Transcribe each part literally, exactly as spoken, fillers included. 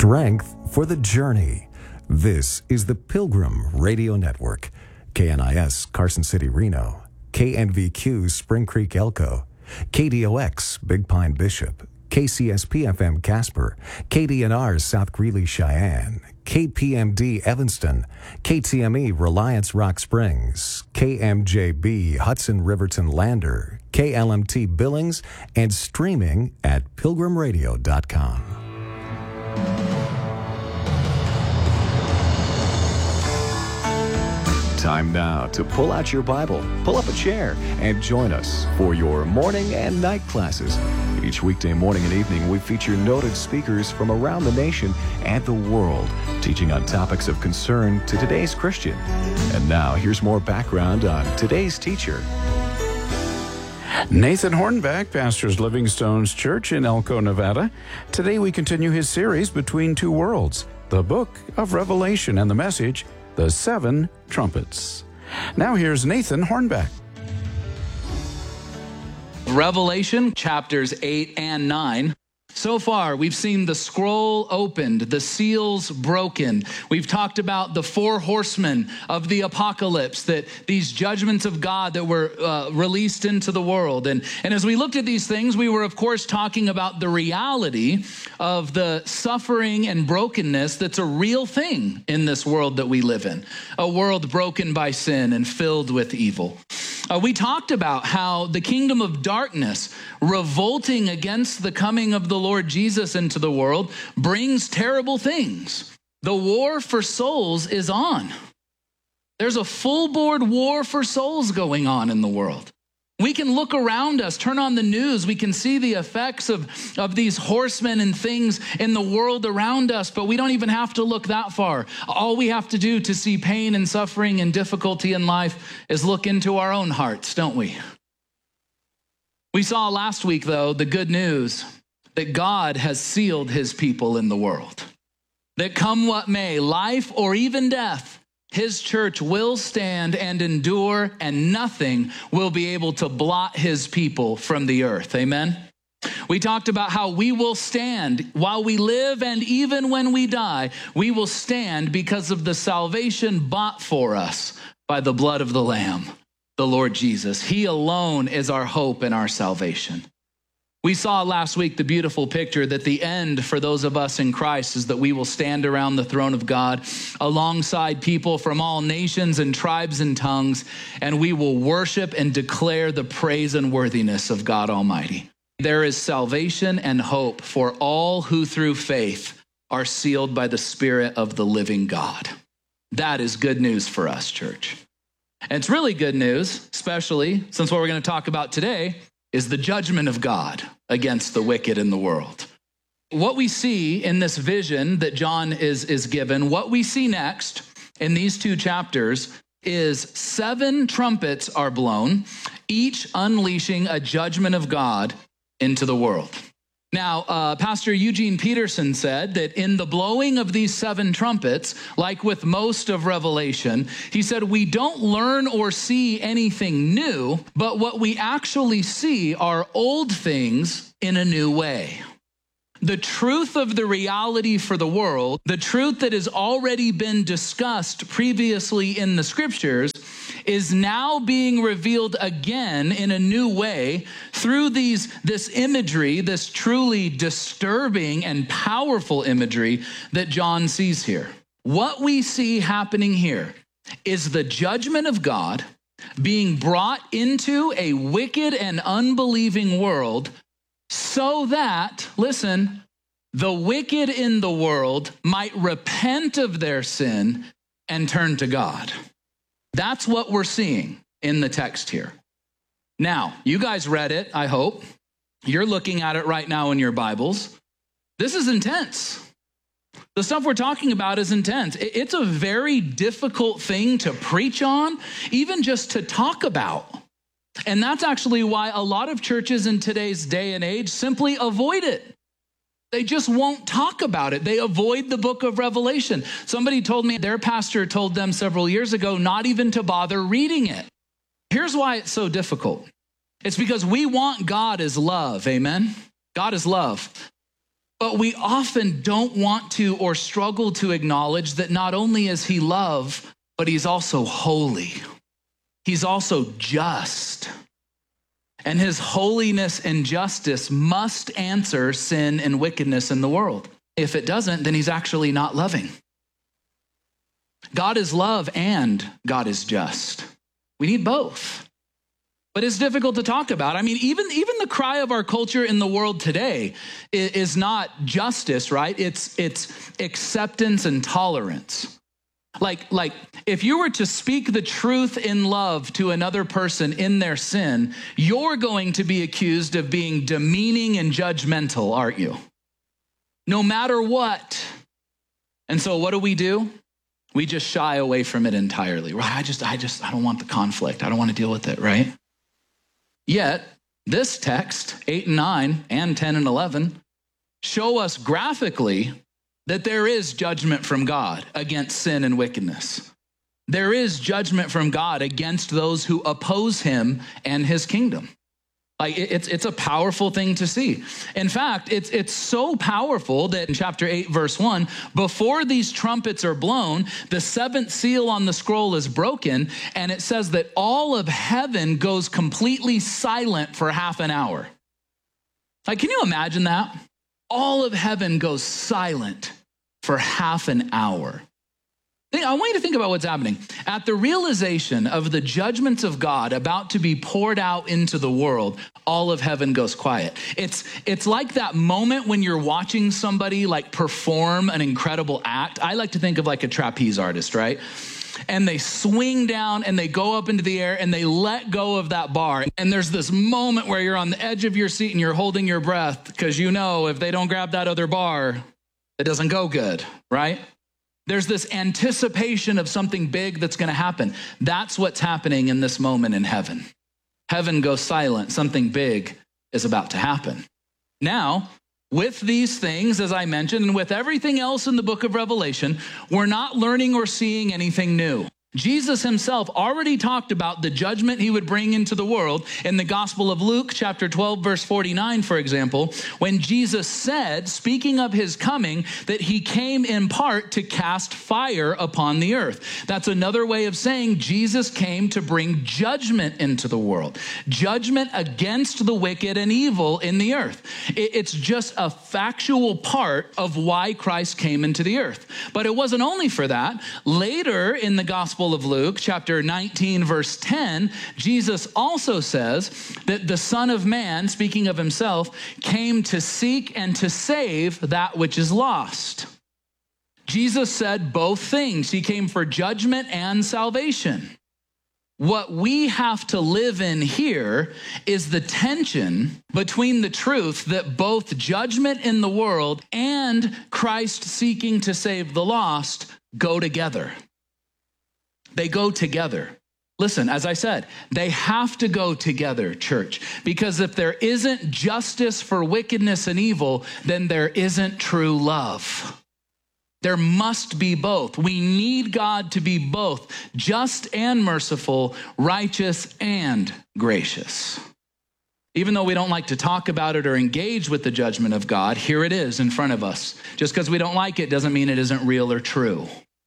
Strength for the journey. This is the Pilgrim Radio Network. K N I S Carson City, Reno. K N V Q Spring Creek, Elko. K D O X Big Pine, Bishop. K C S P F M Casper. K D N R South Greeley, Cheyenne. K P M D Evanston. K T M E Reliance Rock Springs. K M J B Hudson Riverton Lander. K L M T Billings, and streaming at pilgrim radio dot com. Time now to pull out your Bible, pull up a chair, and join us for your morning and night classes. Each weekday morning and evening, we feature noted speakers from around the nation and the world, teaching on topics of concern to today's Christian. And now, here's more background on today's teacher. Nathan Hornback pastors Livingstone's Church in Elko, Nevada. Today we continue his series, Between Two Worlds, the book of Revelation, and the message, The Seven Trumpets. Now here's Nathan Hornback. Revelation chapters eight and nine. So far, we've seen the scroll opened, the seals broken. We've talked about the four horsemen of the apocalypse, that these judgments of God that were uh, released into the world. And, and as we looked at these things, we were, of course, talking about the reality of the suffering and brokenness that's a real thing in this world that we live in, a world broken by sin and filled with evil. Uh, we talked about how the kingdom of darkness, revolting against the coming of the Lord Jesus into the world, brings terrible things. The war for souls is on. There's a full-board war for souls going on in the world. We can look around us, turn on the news, we can see the effects of, of these horsemen and things in the world around us, but we don't even have to look that far. All we have to do to see pain and suffering and difficulty in life is look into our own hearts, don't we? We saw last week, though, the good news that God has sealed his people in the world. That come what may, life or even death, his church will stand and endure, and nothing will be able to blot his people from the earth. Amen? We talked about how we will stand while we live, and even when we die, we will stand because of the salvation bought for us by the blood of the Lamb, the Lord Jesus. He alone is our hope and our salvation. We saw last week the beautiful picture that the end for those of us in Christ is that we will stand around the throne of God alongside people from all nations and tribes and tongues, and we will worship and declare the praise and worthiness of God Almighty. There is salvation and hope for all who through faith are sealed by the Spirit of the living God. That is good news for us, church. And it's really good news, especially since what we're going to talk about today is the judgment of God against the wicked in the world. What we see in this vision that John is, is given, what we see next in these two chapters is seven trumpets are blown, each unleashing a judgment of God into the world. Now, uh, Pastor Eugene Peterson said that in the blowing of these seven trumpets, like with most of Revelation, he said, we don't learn or see anything new, but what we actually see are old things in a new way. The truth of the reality for the world, the truth that has already been discussed previously in the scriptures, is now being revealed again in a new way through these this imagery, this truly disturbing and powerful imagery that John sees here. What we see happening here is the judgment of God being brought into a wicked and unbelieving world so that, listen, the wicked in the world might repent of their sin and turn to God. That's what we're seeing in the text here. Now, you guys read it, I hope. You're looking at it right now in your Bibles. This is intense. The stuff we're talking about is intense. It's a very difficult thing to preach on, even just to talk about. And that's actually why a lot of churches in today's day and age simply avoid it. They just won't talk about it. They avoid the book of Revelation. Somebody told me their pastor told them several years ago not even to bother reading it. Here's why it's so difficult. It's because we want God as love, amen? God is love. But we often don't want to or struggle to acknowledge that not only is he love, but he's also holy. He's also just. And his holiness and justice must answer sin and wickedness in the world. If it doesn't, then he's actually not loving. God is love and God is just. We need both. But it's difficult to talk about. I mean, even, even the cry of our culture in the world today is, is not justice, right? It's, it's acceptance and tolerance. Like, like if you were to speak the truth in love to another person in their sin, you're going to be accused of being demeaning and judgmental, aren't you? No matter what. And so what do we do? We just shy away from it entirely. Right? I just, I just, I don't want the conflict. I don't want to deal with it, right? Yet, this text, eight and nine and ten and eleven, show us graphically that there is judgment from God against sin and wickedness. There is judgment from God against those who oppose him and his kingdom. Like it's, it's a powerful thing to see. In fact, it's, it's so powerful that in chapter eight, verse one, before these trumpets are blown, the seventh seal on the scroll is broken, and it says that all of heaven goes completely silent for half an hour. Like, can you imagine that? All of heaven goes silent for half an hour. I want you to think about what's happening. At the realization of the judgments of God about to be poured out into the world, all of heaven goes quiet. It's, it's like that moment when you're watching somebody like perform an incredible act. I like to think of like a trapeze artist, right? And they swing down and they go up into the air and they let go of that bar. And there's this moment where you're on the edge of your seat and you're holding your breath because you know if they don't grab that other bar, it doesn't go good, right? There's this anticipation of something big that's going to happen. That's what's happening in this moment in heaven. Heaven goes silent. Something big is about to happen. Now, with these things, as I mentioned, and with everything else in the book of Revelation, we're not learning or seeing anything new. Jesus himself already talked about the judgment he would bring into the world in the Gospel of Luke, chapter twelve, verse forty-nine, for example, when Jesus said, speaking of his coming, that he came in part to cast fire upon the earth. That's another way of saying Jesus came to bring judgment into the world, judgment against the wicked and evil in the earth. It's just a factual part of why Christ came into the earth. But it wasn't only for that. Later in the Gospel of Luke, chapter nineteen, verse ten, Jesus also says that the Son of Man, speaking of himself, came to seek and to save that which is lost. Jesus said both things. He came for judgment and salvation. What we have to live in here is the tension between the truth that both judgment in the world and Christ seeking to save the lost go together. They go together. Listen, as I said, they have to go together, church, because if there isn't justice for wickedness and evil, then there isn't true love. There must be both. We need God to be both just and merciful, righteous and gracious. Even though we don't like to talk about it or engage with the judgment of God, here it is in front of us. Just because we don't like it doesn't mean it isn't real or true.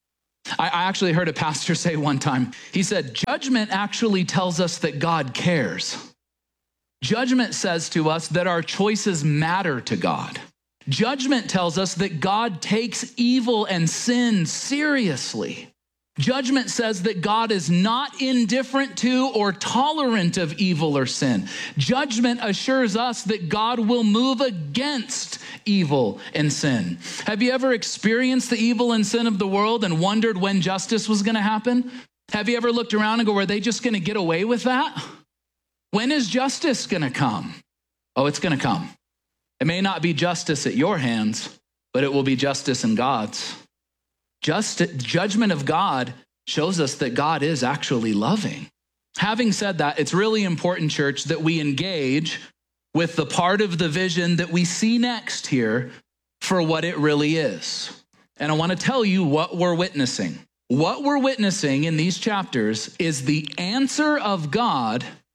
I actually heard a pastor say one time, he said, judgment actually tells us that God cares. Judgment says to us that our choices matter to God. Judgment tells us that God takes evil and sin seriously. Judgment says that God is not indifferent to or tolerant of evil or sin. Judgment assures us that God will move against evil and sin. Have you ever experienced the evil and sin of the world and wondered when justice was going to happen? Have you ever looked around and go, are they just going to get away with that? When is justice going to come? Oh, it's going to come. It may not be justice at your hands, but it will be justice in God's. Just judgment of God shows us that God is actually loving. Having said that, it's really important, church, that we engage with the part of the vision that we see next here for what it really is. And I want to tell you what we're witnessing. What we're witnessing in these chapters is the answer of God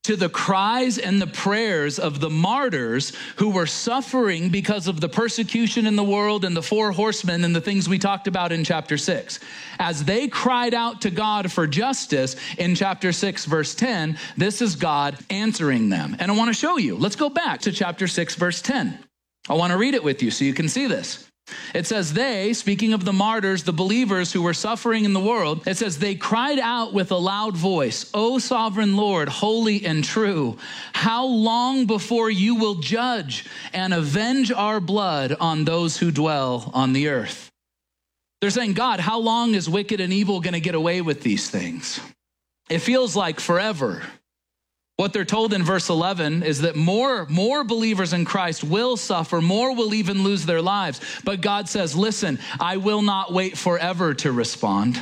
to the cries and the prayers of the martyrs who were suffering because of the persecution in the world and the four horsemen and the things we talked about in chapter six. As they cried out to God for justice in chapter six, verse ten, this is God answering them. And I want to show you. Let's go back to chapter six, verse ten. I want to read it with you so you can see this. It says they, speaking of the martyrs, the believers who were suffering in the world, it says they cried out with a loud voice, O sovereign Lord, holy and true, how long before you will judge and avenge our blood on those who dwell on the earth? They're saying, God, how long is wicked and evil going to get away with these things? It feels like forever. What they're told in verse eleven is that more, more believers in Christ will suffer, more will even lose their lives. But God says, listen, I will not wait forever to respond.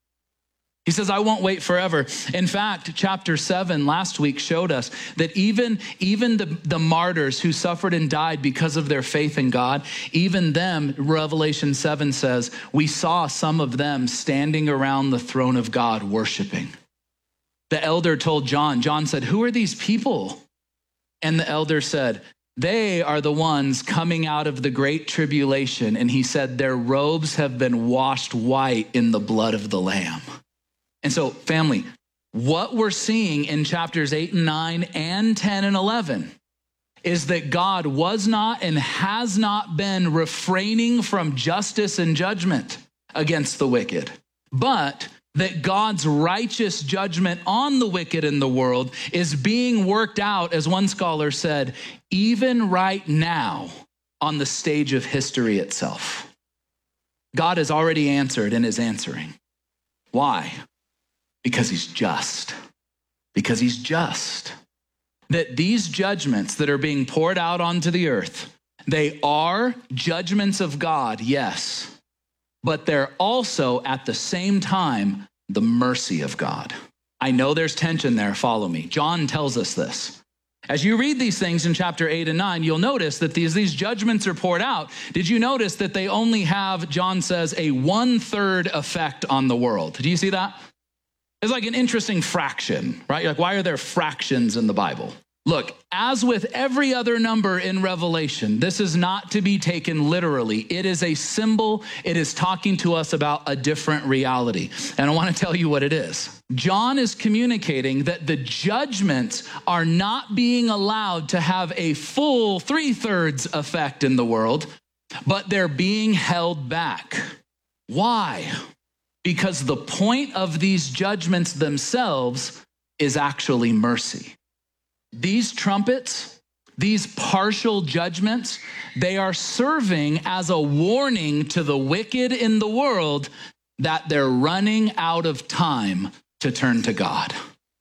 He says, I won't wait forever. In fact, chapter seven last week showed us that even, even the, the martyrs who suffered and died because of their faith in God, even them, Revelation seven says, we saw some of them standing around the throne of God worshiping. The elder told John, John said, who are these people? And the elder said, they are the ones coming out of the great tribulation. And he said, their robes have been washed white in the blood of the Lamb. And so, family, what we're seeing in chapters eight and nine and ten and eleven is that God was not and has not been refraining from justice and judgment against the wicked, but that God's righteous judgment on the wicked in the world is being worked out, as one scholar said, even right now on the stage of history itself. God has already answered and is answering. Why? Because he's just. Because he's just. That these judgments that are being poured out onto the earth, they are judgments of God, yes, but they're also at the same time the mercy of God. I know there's tension there, follow me. John tells us this. As you read these things in chapter eight and nine, you'll notice that these, these judgments are poured out. Did you notice that they only have, John says, a one-third effect on the world? Do you see that? It's like an interesting fraction, right? You're like, why are there fractions in the Bible? Look, as with every other number in Revelation, this is not to be taken literally. It is a symbol. It is talking to us about a different reality. And I want to tell you what it is. John is communicating that the judgments are not being allowed to have a full three-thirds effect in the world, but they're being held back. Why? Because the point of these judgments themselves is actually mercy. These trumpets, these partial judgments, they are serving as a warning to the wicked in the world that they're running out of time to turn to God.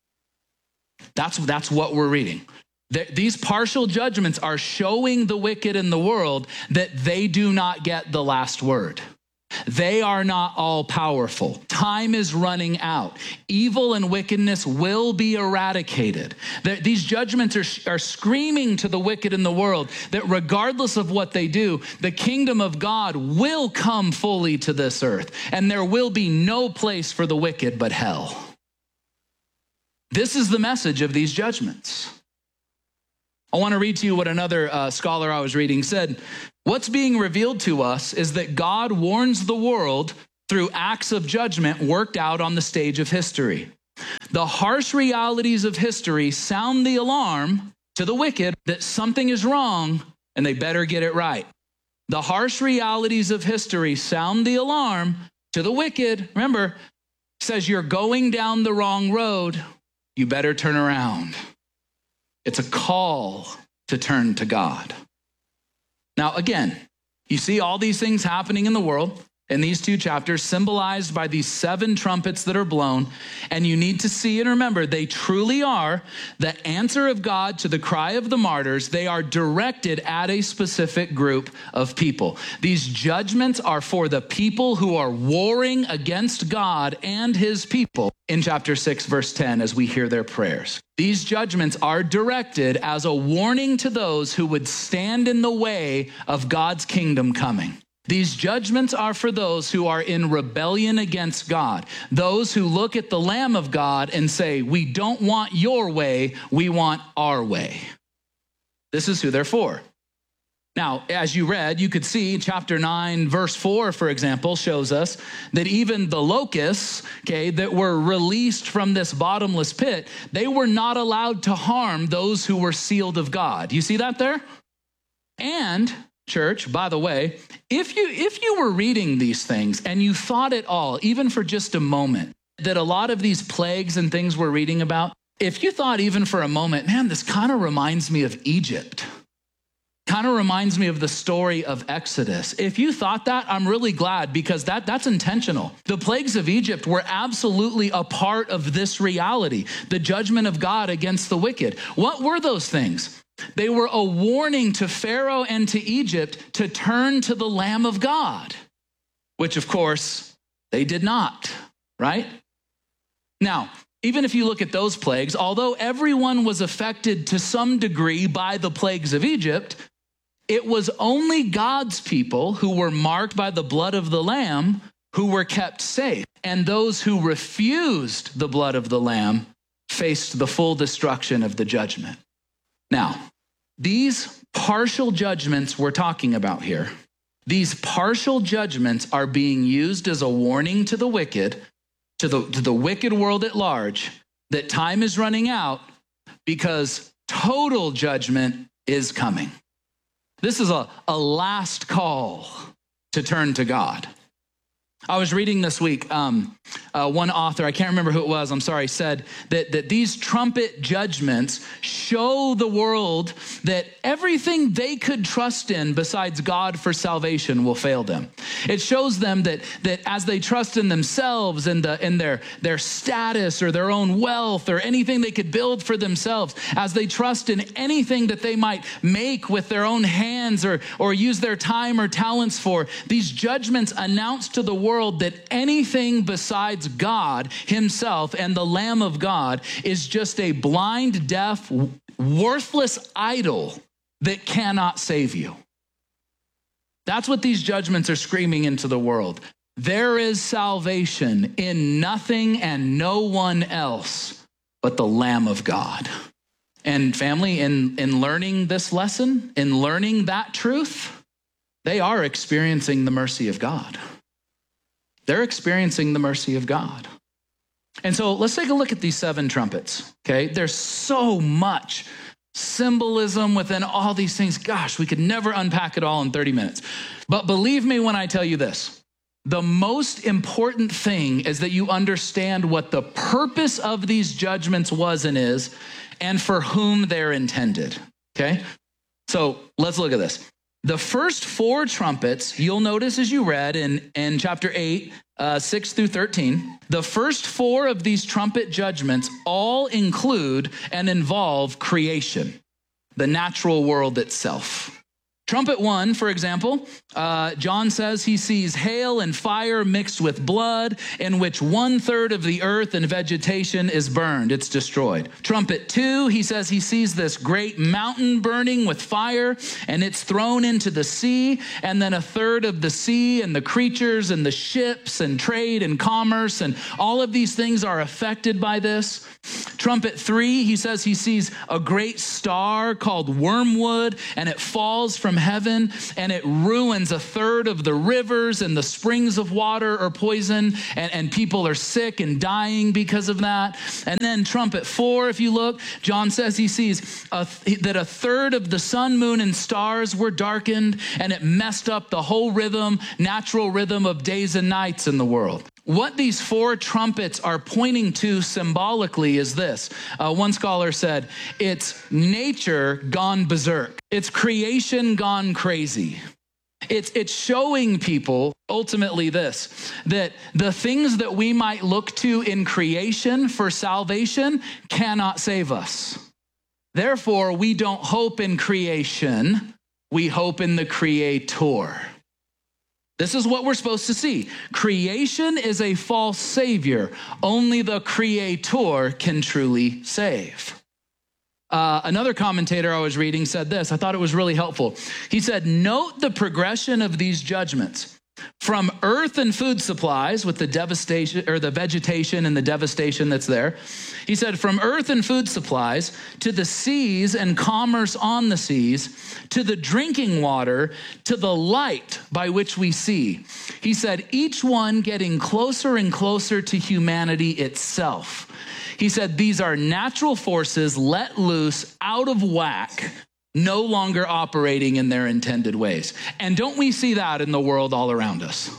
That's, that's what we're reading. These partial judgments are showing the wicked in the world that they do not get the last word. They are not all powerful. Time is running out. Evil and wickedness will be eradicated. These judgments are, are screaming to the wicked in the world that regardless of what they do, the kingdom of God will come fully to this earth, and there will be no place for the wicked but hell. This is the message of these judgments. I want to read to you what another uh, scholar I was reading said. What's being revealed to us is that God warns the world through acts of judgment worked out on the stage of history. The harsh realities of history sound the alarm to the wicked that something is wrong and they better get it right. The harsh realities of history sound the alarm to the wicked. Remember, it says you're going down the wrong road. You better turn around. It's a call to turn to God. Now, again, you see all these things happening in the world in these two chapters, symbolized by these seven trumpets that are blown. And you need to see and remember, they truly are the answer of God to the cry of the martyrs. They are directed at a specific group of people. These judgments are for the people who are warring against God and his people in chapter six, verse ten, as we hear their prayers. These judgments are directed as a warning to those who would stand in the way of God's kingdom coming. These judgments are for those who are in rebellion against God, those who look at the Lamb of God and say, we don't want your way, we want our way. This is who they're for. Now, as you read, you could see chapter nine, verse four, for example, shows us that even the locusts, okay, that were released from this bottomless pit, they were not allowed to harm those who were sealed of God. You see that there? And, church, by the way, if you if you were reading these things and you thought at all, even for just a moment, that a lot of these plagues and things we're reading about, if you thought even for a moment, man, this kind of reminds me of Egypt, kind of reminds me of the story of Exodus. If you thought that, I'm really glad, because that, that's intentional. The plagues of Egypt were absolutely a part of this reality, the judgment of God against the wicked. What were those things? They were a warning to Pharaoh and to Egypt to turn to the Lamb of God, which of course they did not, right? Now, even if you look at those plagues, although everyone was affected to some degree by the plagues of Egypt, it was only God's people who were marked by the blood of the Lamb who were kept safe. And those who refused the blood of the Lamb faced the full destruction of the judgment. Now, these partial judgments we're talking about here, these partial judgments are being used as a warning to the wicked, to the, to the wicked world at large, that time is running out because total judgment is coming. This is a, a last call to turn to God. I was reading this week, um, uh, one author, I can't remember who it was, I'm sorry, said that, that these trumpet judgments show the world that everything they could trust in besides God for salvation will fail them. It shows them that, that as they trust in themselves and the, in their, their status or their own wealth or anything they could build for themselves, as they trust in anything that they might make with their own hands or, or use their time or talents for, these judgments announce to the world that anything besides God himself and the Lamb of God is just a blind, deaf, worthless idol that cannot save you. That's what these judgments are screaming into the world. There is salvation in nothing and no one else but the Lamb of God. And family, in, in learning this lesson, in learning that truth, they are experiencing the mercy of God. They're experiencing the mercy of God. And so let's take a look at these seven trumpets, okay? There's so much symbolism within all these things. Gosh, we could never unpack it all in thirty minutes. But believe me when I tell you this, the most important thing is that you understand what the purpose of these judgments was and is, and for whom they're intended, okay? So let's look at this. The first four trumpets, you'll notice as you read in, in chapter eight, uh, six through thirteen, the first four of these trumpet judgments all include and involve creation, the natural world itself. Trumpet one, for example, uh, John says he sees hail and fire mixed with blood, in which one third of the earth and vegetation is burned. It's destroyed. Trumpet two, he says he sees this great mountain burning with fire, and it's thrown into the sea, and then a third of the sea and the creatures and the ships and trade and commerce and all of these things are affected by this. Trumpet three, he says he sees a great star called wormwood, and it falls from heaven, and it ruins a third of the rivers, and the springs of water are poison, and, and people are sick and dying because of that. And then trumpet four, if you look, John says he sees a, that a third of the sun, moon, and stars were darkened, and it messed up the whole rhythm, natural rhythm of days and nights in the world. What these four trumpets are pointing to symbolically is this. Uh, one scholar said, it's nature gone berserk. It's creation gone crazy. It's, it's showing people ultimately this, that the things that we might look to in creation for salvation cannot save us. Therefore, we don't hope in creation, we hope in the Creator. This is what we're supposed to see. Creation is a false savior. Only the Creator can truly save. Uh, another commentator I was reading said this. I thought it was really helpful. He said, note the progression of these judgments. From earth and food supplies with the devastation or the vegetation and the devastation that's there. He said, from earth and food supplies to the seas and commerce on the seas, to the drinking water, to the light by which we see. He said, each one getting closer and closer to humanity itself. He said, these are natural forces let loose out of whack, no longer operating in their intended ways. And don't we see that in the world all around us?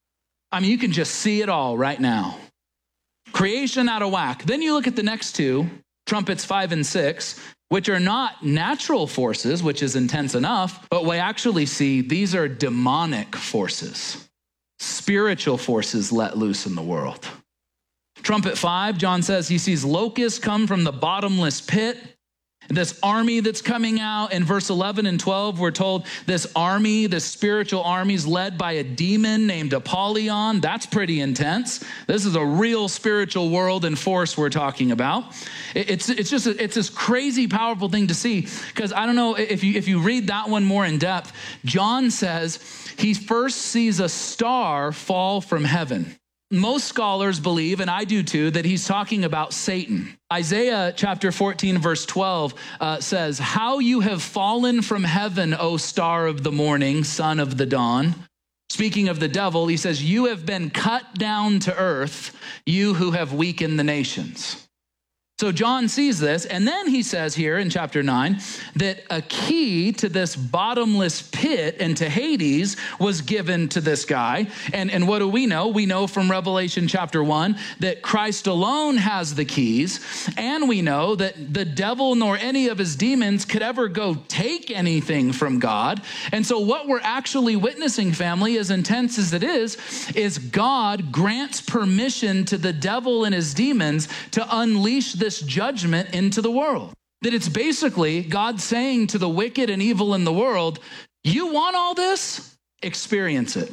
I mean, you can just see it all right now. Creation out of whack. Then you look at the next two, trumpets five and six, which are not natural forces, which is intense enough, but we actually see these are demonic forces, spiritual forces let loose in the world. Trumpet five, John says he sees locusts come from the bottomless pit. This army that's coming out. In verse eleven and twelve, we're told this army, this spiritual army is led by a demon named Apollyon. That's pretty intense. This is a real spiritual world and force we're talking about. It's, it's just, a, it's this crazy powerful thing to see, because I don't know if you, if you read that one more in depth, John says he first sees a star fall from heaven. Most scholars believe, and I do too, that he's talking about Satan. Isaiah chapter fourteen, verse twelve uh, says, how you have fallen from heaven, O star of the morning, son of the dawn. Speaking of the devil, he says, you have been cut down to earth, you who have weakened the nations. So John sees this, and then he says here in chapter nine that a key to this bottomless pit and to Hades was given to this guy. And, and what do we know? We know from Revelation chapter one that Christ alone has the keys, and we know that the devil nor any of his demons could ever go take anything from God. And so what we're actually witnessing, family, as intense as it is, is God grants permission to the devil and his demons to unleash this judgment into the world. That it's basically God saying to the wicked and evil in the world, you want all this? Experience it.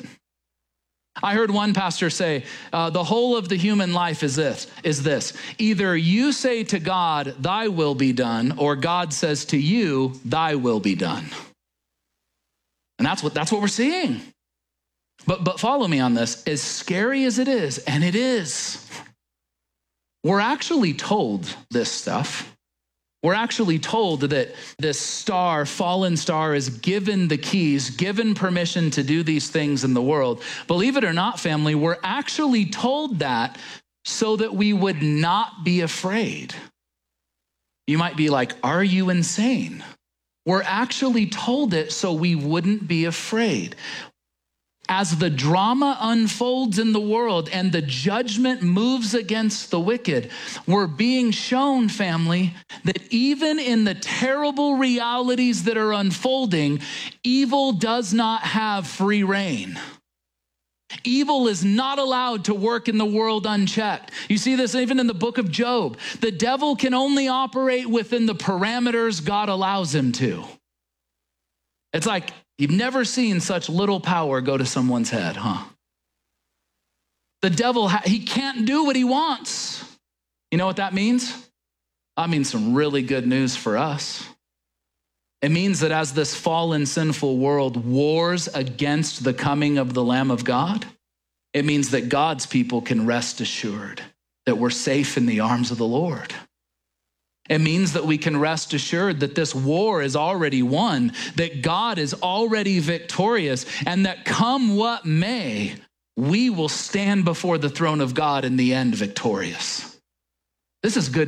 I heard one pastor say, uh, the whole of the human life is this, is this. Either you say to God, thy will be done, or God says to you, thy will be done. And that's what, that's what we're seeing. But, but follow me on this. As scary as it is, and it is, we're actually told this stuff. We're actually told that this star, fallen star, is given the keys, given permission to do these things in the world. Believe it or not, family, we're actually told that so that we would not be afraid. You might be like, are you insane? We're actually told it so we wouldn't be afraid. As the drama unfolds in the world and the judgment moves against the wicked, we're being shown, family, that even in the terrible realities that are unfolding, evil does not have free reign. Evil is not allowed to work in the world unchecked. You see this even in the book of Job. The devil can only operate within the parameters God allows him to. It's like, you've never seen such little power go to someone's head, huh? The devil, he can't do what he wants. You know what that means? I mean, some really good news for us. It means that as this fallen, sinful world wars against the coming of the Lamb of God, it means that God's people can rest assured that we're safe in the arms of the Lord. It means that we can rest assured that this war is already won, that God is already victorious, and that come what may, we will stand before the throne of God in the end victorious. This is good.